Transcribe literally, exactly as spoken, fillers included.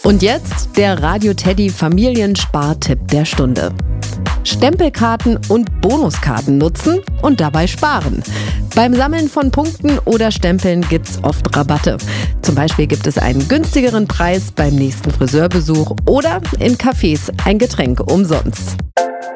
Und jetzt der Radio Teddy Familienspartipp der Stunde. Stempelkarten und Bonuskarten nutzen und dabei sparen. Beim Sammeln von Punkten oder Stempeln gibt's oft Rabatte. Zum Beispiel gibt es einen günstigeren Preis beim nächsten Friseurbesuch oder in Cafés ein Getränk umsonst.